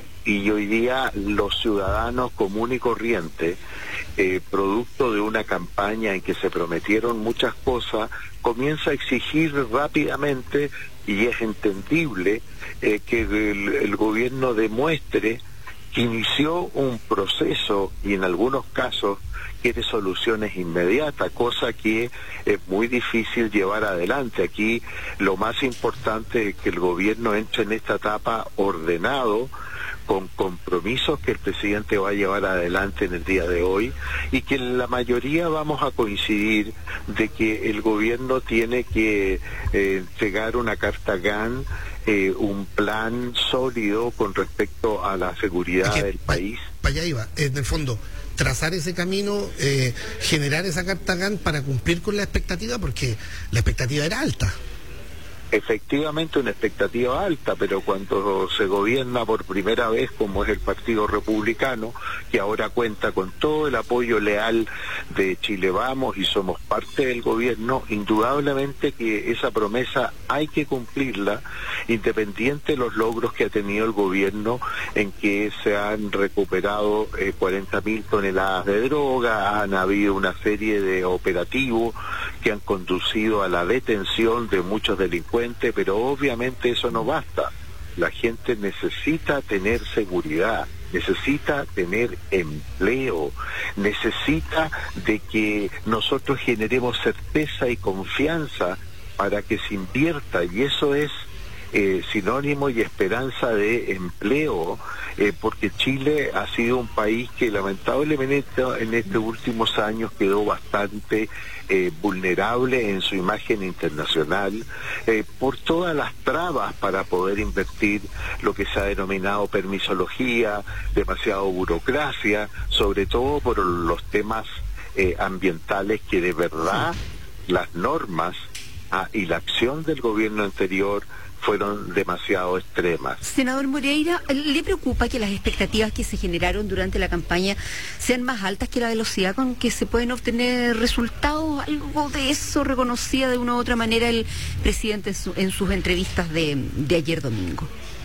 Y hoy día los ciudadanos común y corriente, eh, producto de una campaña en que se prometieron muchas cosas, comienza a exigir rápidamente, y es entendible, eh, que el, el gobierno demuestre que inició un proceso y en algunos casos quiere soluciones inmediatas, cosa que es muy difícil llevar adelante. Aquí lo más importante es que el gobierno entre en esta etapa ordenado, con compromisos que el presidente va a llevar adelante en el día de hoy, y que la mayoría vamos a coincidir de que el gobierno tiene que eh, entregar una carta GAN, eh, un plan sólido con respecto a la seguridad que, del país. Para allá iba, en el fondo, trazar ese camino, eh, generar esa carta GAN para cumplir con la expectativa, porque la expectativa era alta. Efectivamente, una expectativa alta, pero cuando se gobierna por primera vez, como es el Partido Republicano, que ahora cuenta con todo el apoyo leal de Chile Vamos y somos parte del gobierno, indudablemente que esa promesa hay que cumplirla, independiente de los logros que ha tenido el gobierno, en que se han recuperado eh, cuarenta mil toneladas de droga, han habido una serie de operativos que han conducido a la detención de muchos delincuentes, pero obviamente eso no basta. La gente necesita tener seguridad, necesita tener empleo, necesita de que nosotros generemos certeza y confianza para que se invierta, y eso es eh, sinónimo y esperanza de empleo, eh, porque Chile ha sido un país que lamentablemente en estos últimos años quedó bastante Eh, vulnerable en su imagen internacional, eh, por todas las trabas para poder invertir, lo que se ha denominado permisología, demasiado burocracia, sobre todo por los temas eh, ambientales, que de verdad las normas ah, y la acción del gobierno anterior fueron demasiado extremas. Senador Moreira, ¿le preocupa que las expectativas que se generaron durante la campaña sean más altas que la velocidad con que se pueden obtener resultados? ¿Algo de eso reconocía de una u otra manera el presidente en, su, en sus entrevistas de, de ayer domingo?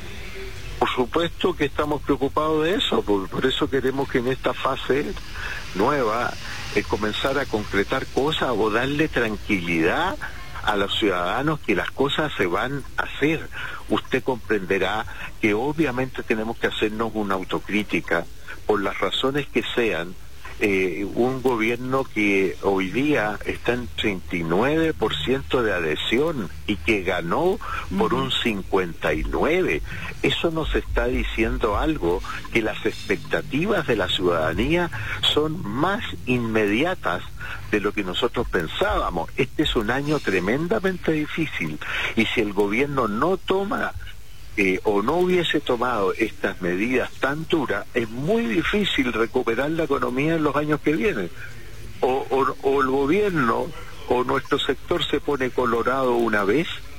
Por supuesto que estamos preocupados de eso, por, por eso queremos que en esta fase nueva eh, comenzar a concretar cosas o darle tranquilidad a los ciudadanos que las cosas se van a hacer. Usted comprenderá que obviamente tenemos que hacernos una autocrítica por las razones que sean. Eh, un gobierno que hoy día está en treinta y nueve por ciento de adhesión y que ganó por un cincuenta y nueve por ciento. Eso nos está diciendo algo, que las expectativas de la ciudadanía son más inmediatas de lo que nosotros pensábamos. Este es un año tremendamente difícil, y si el gobierno no toma Eh, o no hubiese tomado estas medidas tan duras, es muy difícil recuperar la economía en los años que vienen. O, o, o el gobierno o nuestro sector se pone colorado una vez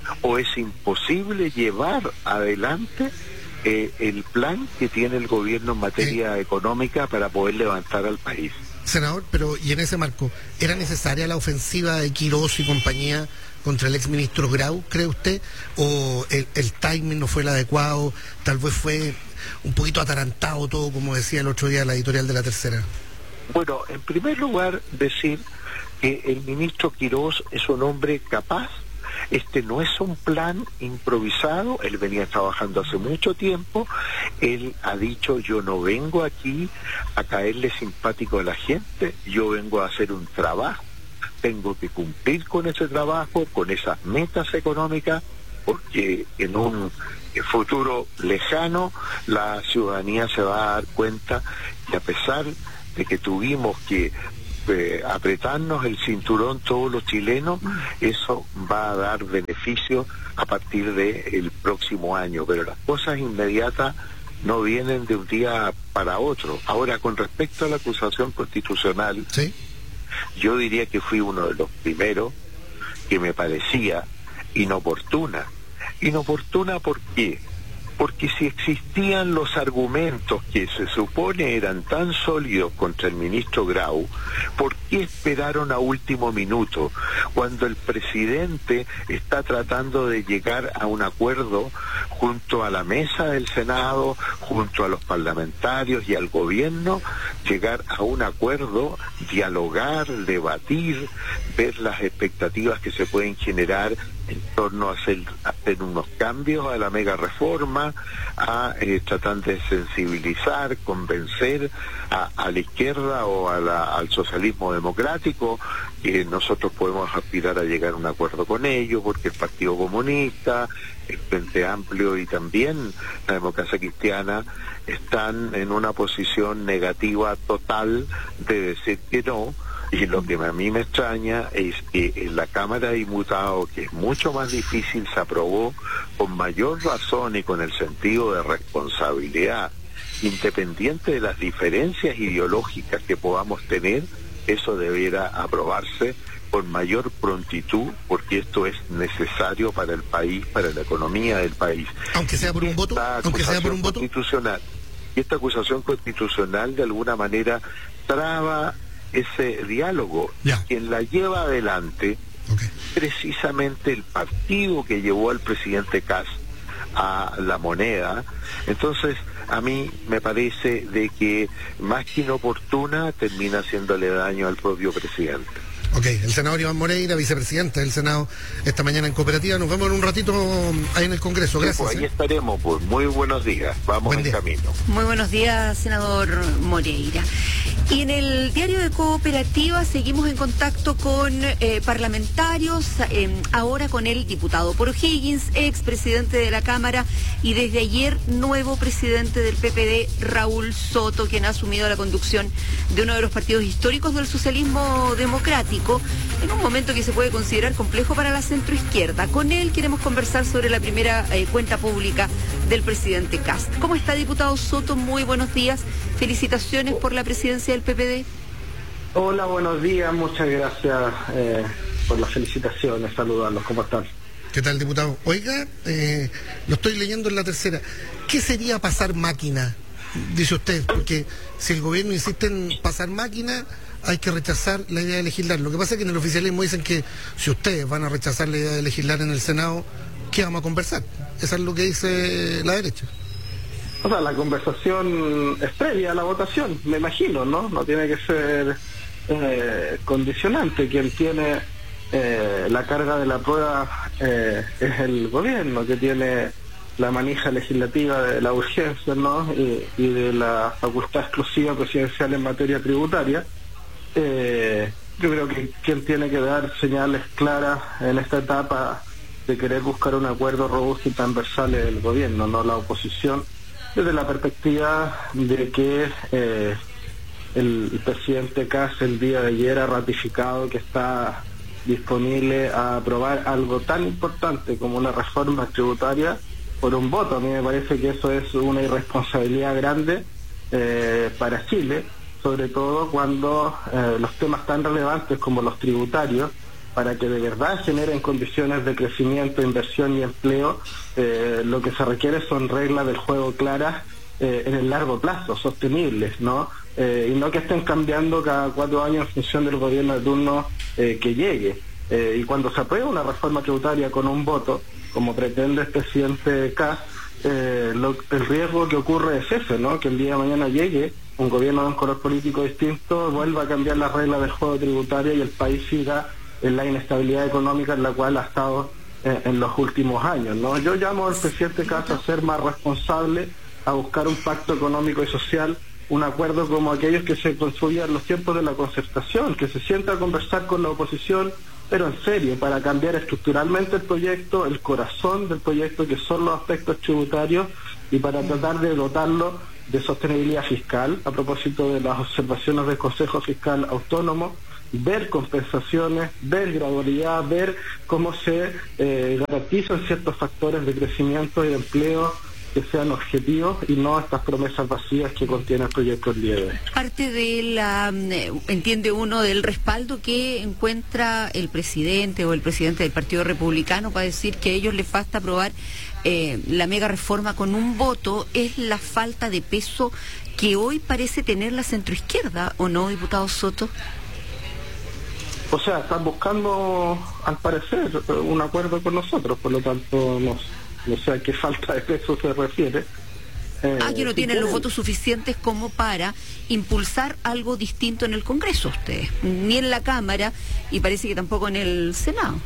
o es imposible llevar adelante eh, el plan que tiene el gobierno en materia eh. económica para poder levantar al país. Senador, pero y en ese marco, ¿era necesaria la ofensiva de Quirós y compañía contra el exministro Grau, cree usted? ¿O el, el timing no fue el adecuado? Tal vez fue un poquito atarantado todo, como decía el otro día la editorial de La Tercera. Bueno, en primer lugar, decir que el ministro Quirós es un hombre capaz. Este no es un plan improvisado, él venía trabajando hace mucho tiempo, él ha dicho: yo no vengo aquí a caerle simpático a la gente, yo vengo a hacer un trabajo, tengo que cumplir con ese trabajo, con esas metas económicas, porque en un futuro lejano la ciudadanía se va a dar cuenta que a pesar de que tuvimos que Eh, apretarnos el cinturón todos los chilenos, eso va a dar beneficio a partir del próximo año, pero las cosas inmediatas no vienen de un día para otro. Ahora, con respecto a la acusación constitucional, ¿sí? Yo diría que fui uno de los primeros que me parecía inoportuna. Inoportuna, ¿por qué? Porque si existían los argumentos que se supone eran tan sólidos contra el ministro Grau, ¿por qué esperaron a último minuto cuando el presidente está tratando de llegar a un acuerdo junto a la mesa del Senado, junto a los parlamentarios y al gobierno, llegar a un acuerdo, dialogar, debatir, ver las expectativas que se pueden generar en torno a hacer, a hacer unos cambios a la mega reforma, a eh, tratar de sensibilizar, convencer a, a la izquierda o a la, al socialismo democrático que nosotros podemos aspirar a llegar a un acuerdo con ellos, porque el Partido Comunista, el Frente Amplio y también la Democracia Cristiana están en una posición negativa total de decir que no. Y lo que a mí me extraña es que en la Cámara de Diputados, que es mucho más difícil, se aprobó con mayor razón y con el sentido de responsabilidad, independiente de las diferencias ideológicas que podamos tener, eso debiera aprobarse con mayor prontitud, porque esto es necesario para el país, para la economía del país. Aunque sea por un voto, aunque sea por un voto constitucional. Y esta acusación constitucional de alguna manera traba ese diálogo. Ya. Quien la lleva adelante, okay, precisamente el partido que llevó al presidente Kast a la moneda. Entonces, a mí me parece de que más que inoportuna termina haciéndole daño al propio presidente. Ok, el senador Iván Moreira, vicepresidente del Senado, esta mañana en Cooperativa. Nos vemos en un ratito ahí en el Congreso. Gracias. Sí, pues ahí ¿eh? estaremos, pues. Muy buenos días. Vamos en camino. Muy buenos días, senador Moreira. Y en el diario de Cooperativa seguimos en contacto con eh, parlamentarios, eh, ahora con el diputado por O'Higgins, ex presidente de la Cámara, y desde ayer nuevo presidente del P P D, Raúl Soto, quien ha asumido la conducción de uno de los partidos históricos del socialismo democrático, en un momento que se puede considerar complejo para la centroizquierda. Con él queremos conversar sobre la primera eh, cuenta pública del presidente Kast. ¿Cómo está, diputado Soto? Muy buenos días. Felicitaciones por la presidencia del P P D. Hola, buenos días. Muchas gracias eh, por las felicitaciones. Saludarlos. ¿Cómo están? ¿Qué tal, diputado? Oiga, eh, lo estoy leyendo en La Tercera. ¿Qué sería pasar máquina? Dice usted, porque si el gobierno insiste en pasar máquina, hay que rechazar la idea de legislar. Lo que pasa es que en el oficialismo dicen que si ustedes van a rechazar la idea de legislar en el Senado, ¿qué vamos a conversar? Eso es lo que dice la derecha. O sea, la conversación es previa a la votación, me imagino, ¿no? No tiene que ser eh, condicionante. Quien tiene eh, la carga de la prueba eh, es el gobierno, que tiene la manija legislativa de la urgencia, ¿no? Y, y de la facultad exclusiva presidencial en materia tributaria. Eh, yo creo que quien tiene que dar señales claras en esta etapa de querer buscar un acuerdo robusto y transversal es el gobierno, no la oposición, desde la perspectiva de que eh, el, el presidente Kast el día de ayer ha ratificado que está disponible a aprobar algo tan importante como una reforma tributaria por un voto. A mí me parece que eso es una irresponsabilidad grande eh, para Chile, sobre todo cuando eh, los temas tan relevantes como los tributarios para que de verdad generen condiciones de crecimiento, inversión y empleo, eh, lo que se requiere son reglas del juego claras eh, en el largo plazo, sostenibles, ¿no? Eh, y no que estén cambiando cada cuatro años en función del gobierno de turno eh, que llegue. Eh, y cuando se aprueba una reforma tributaria con un voto, como pretende el presidente Kast, eh, lo, el riesgo que ocurre es ese, ¿no? Que el día de mañana llegue un gobierno de un color político distinto, vuelva a cambiar las reglas del juego tributario y el país siga en la inestabilidad económica en la cual ha estado eh, en los últimos años, ¿no? Yo llamo al presidente Kast a ser más responsable, a buscar un pacto económico y social, un acuerdo como aquellos que se construían en los tiempos de la concertación, que se sienta a conversar con la oposición, pero en serio, para cambiar estructuralmente el proyecto, el corazón del proyecto, que son los aspectos tributarios, y para tratar de dotarlo de sostenibilidad fiscal, a propósito de las observaciones del Consejo Fiscal Autónomo, ver compensaciones, ver gradualidad, ver cómo se eh, garantizan ciertos factores de crecimiento y de empleo que sean objetivos y no estas promesas vacías que contiene el proyecto el día de hoy. Parte de la, entiende uno, del respaldo que encuentra el presidente o el presidente del Partido Republicano para decir que a ellos les basta aprobar eh, la mega reforma con un voto, es la falta de peso que hoy parece tener la centroizquierda, ¿o no, diputado Soto? O sea, están buscando, al parecer, un acuerdo con nosotros, por lo tanto, no, no sé a qué falta de peso se refiere. Eh, ah, que no tienen los votos suficientes como para impulsar algo distinto en el Congreso ustedes, ni en la Cámara, y parece que tampoco en el Senado.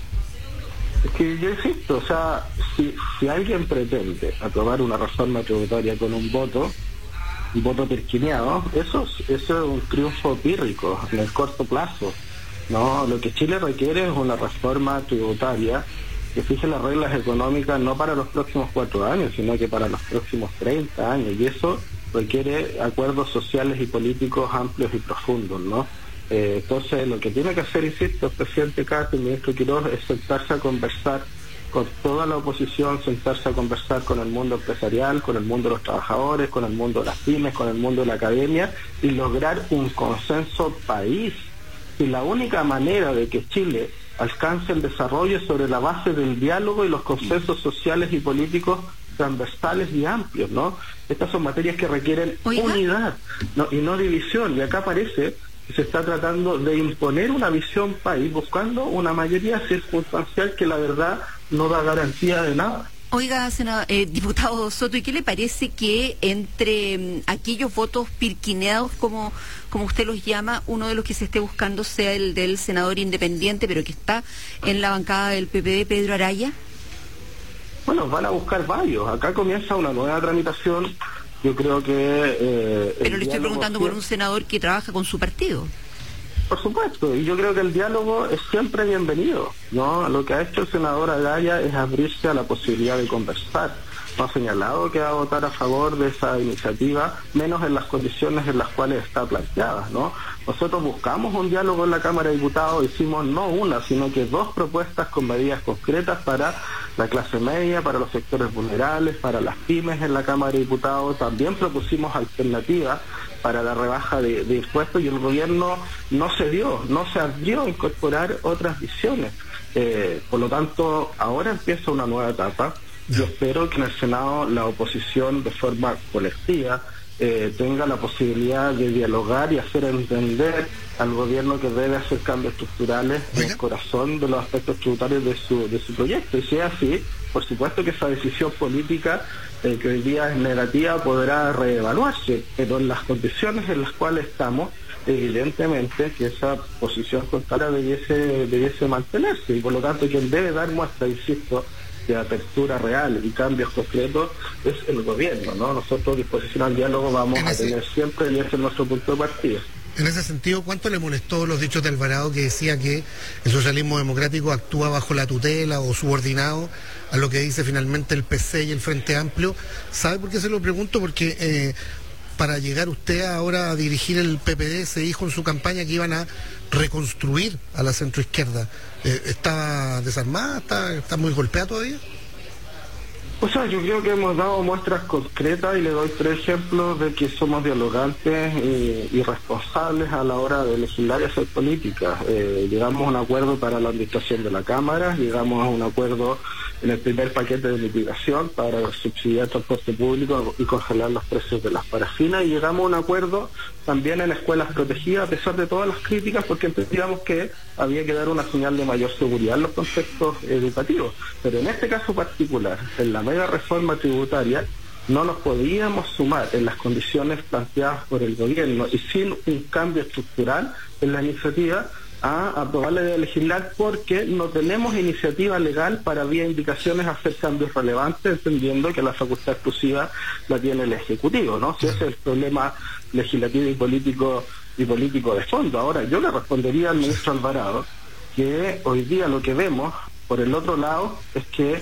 Es que yo insisto, o sea, si, si alguien pretende aprobar una reforma tributaria con un voto, un voto perquineado, eso, eso es un triunfo pírrico en el corto plazo. No, lo que Chile requiere es una reforma tributaria que fije las reglas económicas no para los próximos cuatro años, sino que para los próximos treinta años, y eso requiere acuerdos sociales y políticos amplios y profundos, ¿no? Eh, entonces, lo que tiene que hacer, insisto, el presidente Kast, el ministro Quiroz, es sentarse a conversar con toda la oposición, sentarse a conversar con el mundo empresarial, con el mundo de los trabajadores, con el mundo de las pymes, con el mundo de la academia, y lograr un consenso país. Y la única manera de que Chile alcance el desarrollo es sobre la base del diálogo y los consensos sociales y políticos transversales y amplios, ¿no? Estas son materias que requieren ¿Oiga? unidad, ¿no? Y no división. Y acá parece que se está tratando de imponer una visión país buscando una mayoría circunstancial que la verdad no da garantía de nada. Oiga, senador, eh, diputado Soto, ¿y qué le parece que entre um, aquellos votos pirquineados, como, como usted los llama, uno de los que se esté buscando sea el del senador independiente, pero que está en la bancada del P P D, Pedro Araya? Bueno, van a buscar varios. Acá comienza una nueva tramitación. Yo creo que... Eh, pero le estoy preguntando por un senador que trabaja con su partido. Por supuesto, y yo creo que el diálogo es siempre bienvenido, ¿no? Lo que ha hecho el senador Araya es abrirse a la posibilidad de conversar. No ha señalado que va a votar a favor de esa iniciativa, menos en las condiciones en las cuales está planteada, ¿no? Nosotros buscamos un diálogo en la Cámara de Diputados, hicimos no una, sino que dos propuestas con medidas concretas para la clase media, para los sectores vulnerables, para las pymes en la Cámara de Diputados. También propusimos alternativas para la rebaja de, de impuestos, y el gobierno no se dio, no se abrió a incorporar otras visiones. Eh, por lo tanto, ahora empieza una nueva etapa. Yo espero que en el Senado la oposición, de forma colectiva, eh, tenga la posibilidad de dialogar y hacer entender al gobierno que debe hacer cambios estructurales en el corazón de los aspectos tributarios de su, de su proyecto. Y si es así, por supuesto que esa decisión política eh, que hoy día es negativa podrá reevaluarse, pero en las condiciones en las cuales estamos, evidentemente que esa posición contraria debiese, debiese mantenerse, y por lo tanto quien debe dar muestra, insisto, de apertura real y cambios concretos es el gobierno, ¿no? Nosotros, disposición al diálogo, vamos a tener siempre, y ese es nuestro punto de partida. En ese sentido, ¿cuánto le molestó los dichos de Alvarado, que decía que el socialismo democrático actúa bajo la tutela o subordinado a lo que dice finalmente el P C y el Frente Amplio? ¿Sabe por qué se lo pregunto? Porque eh, para llegar usted ahora a dirigir el P P D, se dijo en su campaña que iban a reconstruir a la centroizquierda. Eh, ¿Está desarmada? ¿Está, está muy golpeada todavía? O sea, yo creo que hemos dado muestras concretas y le doy tres ejemplos de que somos dialogantes y, y responsables a la hora de legislar y hacer política. Eh, llegamos a un acuerdo para la administración de la Cámara, llegamos a un acuerdo en el primer paquete de mitigación para subsidiar el transporte público y congelar los precios de las parafinas, y llegamos a un acuerdo también en escuelas protegidas, a pesar de todas las críticas, porque entendíamos que había que dar una señal de mayor seguridad en los contextos educativos. Pero en este caso particular, en la mega reforma tributaria, no nos podíamos sumar en las condiciones planteadas por el gobierno y sin un cambio estructural en la iniciativa a aprobarla de legislar, porque no tenemos iniciativa legal para vía indicaciones hacer cambios relevantes, entendiendo que la facultad exclusiva la tiene el Ejecutivo, ¿no? Si ese es el problema legislativo y político y político de fondo. Ahora, yo le respondería al ministro Alvarado que hoy día lo que vemos por el otro lado es que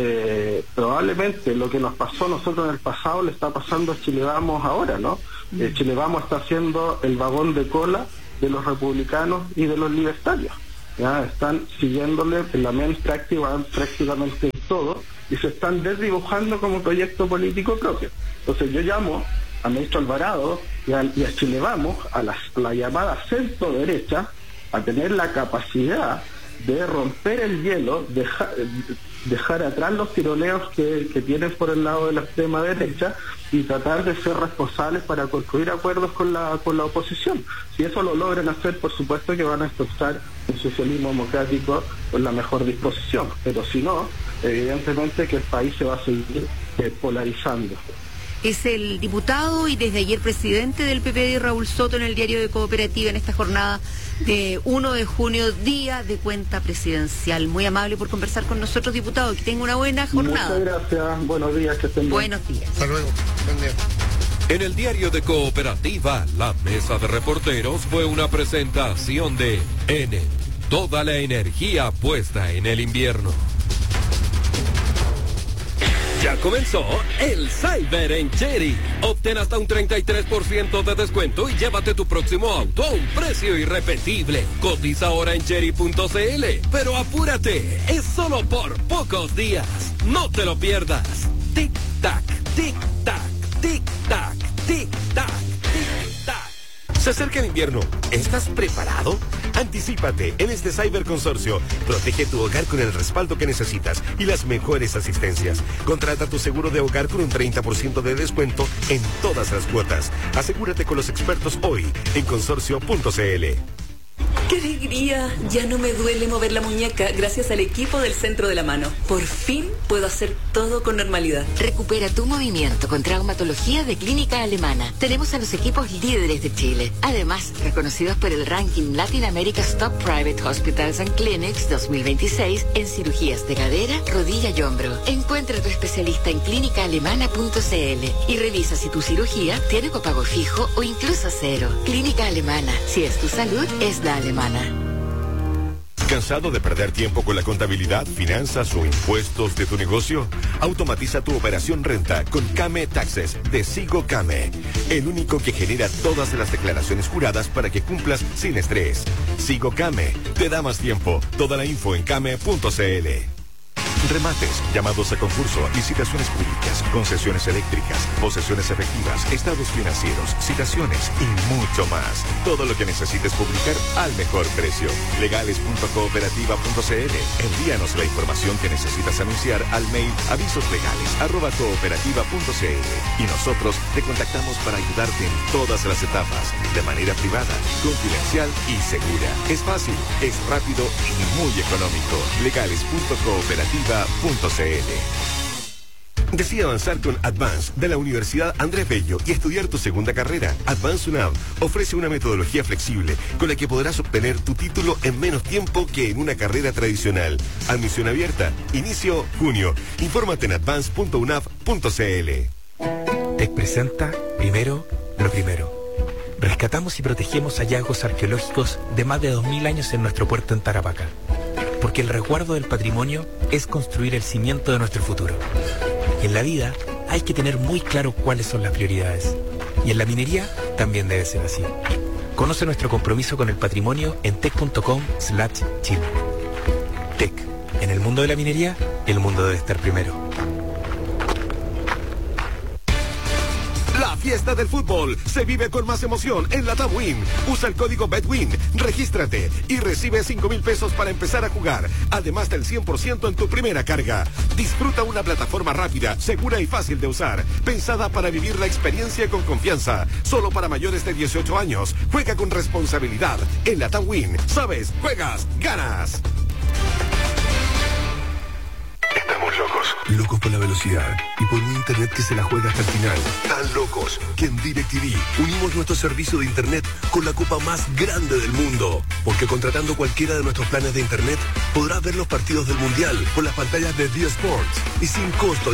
eh, probablemente lo que nos pasó a nosotros en el pasado le está pasando a Chile Vamos ahora, ¿no? Eh, Chile Vamos está haciendo el vagón de cola de los republicanos y de los libertarios. Ya están siguiéndole en la mente práctica, prácticamente en todo, y se están desdibujando como proyecto político propio. Entonces yo llamo al ministro Alvarado y a, y a Chile Vamos, a la, la llamada centro derecha, a tener la capacidad de romper el hielo, dejar, dejar atrás los tironeos que, que tienen por el lado de la extrema derecha y tratar de ser responsables para construir acuerdos con la con la oposición. Si eso lo logran hacer, por supuesto que van a expulsar un socialismo democrático con la mejor disposición, pero si no, evidentemente que el país se va a seguir eh, polarizando. Es el diputado y desde ayer presidente del P P D, Raúl Soto, en el diario de Cooperativa en esta jornada de primero de junio, día de cuenta presidencial. Muy amable por conversar con nosotros, diputado. Que tenga una buena jornada. Muchas gracias. Buenos días. Que estén bien. Buenos días. Hasta luego. Buen día. En el diario de Cooperativa, la mesa de reporteros fue una presentación de Enel. Toda la energía puesta en el invierno. Ya comenzó el Cyber en Chery. Obtén hasta un treinta y tres por ciento de descuento y llévate tu próximo auto a un precio irrepetible. Cotiza ahora en chery punto c l. Pero apúrate, es solo por pocos días. No te lo pierdas. Tic tac, tic tac, tic tac, tic tac, tic tac. Se acerca el invierno. ¿Estás preparado? Anticípate en este Cyber Consorcio. Protege tu hogar con el respaldo que necesitas y las mejores asistencias. Contrata tu seguro de hogar con un treinta por ciento de descuento en todas las cuotas. Asegúrate con los expertos hoy en consorcio punto c l. ¡Qué alegría! Ya no me duele mover la muñeca gracias al equipo del Centro de la Mano. Por fin puedo hacer todo con normalidad. Recupera tu movimiento con traumatología de Clínica Alemana. Tenemos a los equipos líderes de Chile. Además, reconocidos por el ranking Latin America's Top Private Hospitals and Clinics dos mil veintiséis en cirugías de cadera, rodilla y hombro. Encuentra a tu especialista en clínica alemana punto c l y revisa si tu cirugía tiene copago fijo o incluso cero. Clínica Alemana. Si es tu salud, es la alemana. ¿Cansado de perder tiempo con la contabilidad, finanzas o impuestos de tu negocio? Automatiza tu operación renta con Came Taxes de Sigo Came, el único que genera todas las declaraciones juradas para que cumplas sin estrés. Sigo Came te da más tiempo. Toda la info en came punto c l. Remates, llamados a concurso, licitaciones públicas, concesiones eléctricas, posesiones efectivas, estados financieros, citaciones y mucho más. Todo lo que necesites publicar al mejor precio. legales punto cooperativa punto c l. Envíanos la información que necesitas anunciar al mail avisoslegales arroba cooperativa punto c l y nosotros te contactamos para ayudarte en todas las etapas, de manera privada, confidencial y segura. Es fácil, es rápido y muy económico. legales punto cooperativa punto c l. Decide avanzar con Advance de la Universidad Andrés Bello y estudiar tu segunda carrera. Advance UNAV ofrece una metodología flexible con la que podrás obtener tu título en menos tiempo que en una carrera tradicional. Admisión abierta. Inicio junio. Infórmate en advance punto unav punto c l. Tec presenta Primero lo Primero. Rescatamos y protegemos hallazgos arqueológicos de más de dos mil años en nuestro puerto en Tarapacá. Porque el resguardo del patrimonio es construir el cimiento de nuestro futuro. Y en la vida hay que tener muy claro cuáles son las prioridades. Y en la minería también debe ser así. Conoce nuestro compromiso con el patrimonio en tec punto com slash chile. Tec. En el mundo de la minería, el mundo debe estar primero. La fiesta del fútbol se vive con más emoción en la TAMWIN. Usa el código BETWIN, regístrate y recibe cinco mil pesos para empezar a jugar, además del cien por ciento en tu primera carga. Disfruta una plataforma rápida, segura y fácil de usar, pensada para vivir la experiencia con confianza. Solo para mayores de dieciocho años. Juega con responsabilidad. En la TAMWIN, sabes, juegas, ganas. Estamos locos. Locos por la velocidad y por un internet que se la juega hasta el final. Tan locos que en DirecTV unimos nuestro servicio de internet con la copa más grande del mundo. Porque contratando cualquiera de nuestros planes de internet podrás ver los partidos del Mundial por las pantallas de D Sports y sin costo